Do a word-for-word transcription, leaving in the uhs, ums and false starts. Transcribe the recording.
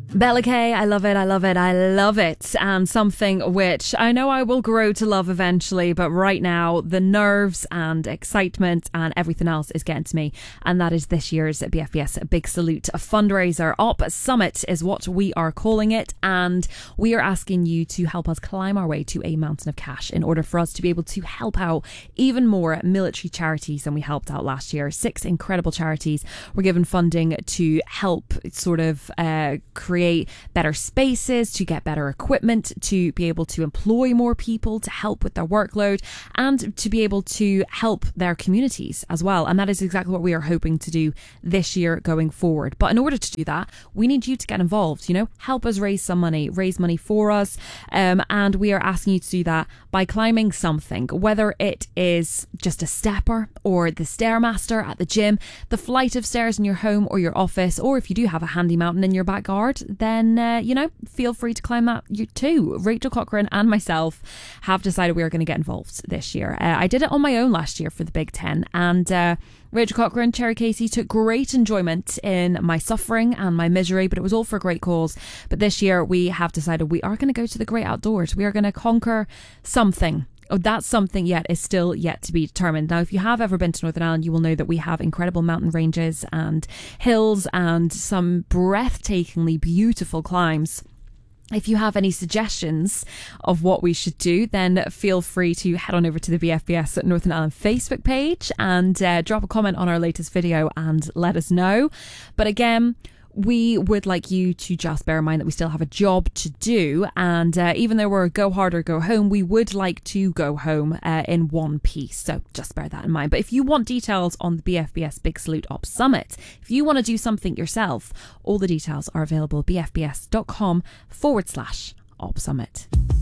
Bella K, I love it, I love it, I love it. And something which I know I will grow to love eventually, but right now the nerves and excitement and everything else is getting to me. And that is this year's B F B S Big Salute fundraiser. Op Summit is what we are calling it. And we are asking you to help us climb our way to a mountain of cash in order for us to be able to help out even more military charities than we helped out last year. Six incredible charities were given funding to help sort of uh, create better spaces, to get better equipment, to be able to employ more people to help with their workload, and to be able to help their communities as well. And that is exactly what we are hoping to do this year going forward. But in order to do that, we need you to get involved, you know, help us raise some money, raise money for us. Um, and we are asking you to do that by climbing something, whether it is just a stepper or the Stairmaster at the gym, the flight of stairs in your home or your office, or if you do have a handy mountain in your backyard, then, uh, you know, feel free to climb that you too. Rachel Cochrane and myself have decided we are going to get involved this year. Uh, I did it on my own last year for the Big Ten, and uh, Rachel Cochrane, Cherry Casey took great enjoyment in my suffering and my misery, but it was all for a great cause. But this year we have decided we are going to go to the great outdoors. We are going to conquer something. Oh, that's something yet is still yet to be determined. Now, if you have ever been to Northern Ireland, you will know that we have incredible mountain ranges and hills and some breathtakingly beautiful climbs. If you have any suggestions of what we should do, then feel free to head on over to the B F B S Northern Ireland Facebook page and uh, drop a comment on our latest video and let us know. But again, we would like you to just bear in mind that we still have a job to do, and uh, even though we're go hard or go home, we would like to go home uh, in one piece, so just bear that in mind. But if you want details on the B F B S Big Salute Op Summit, if you want to do something yourself, all the details are available bfbs.com forward slash Op Summit.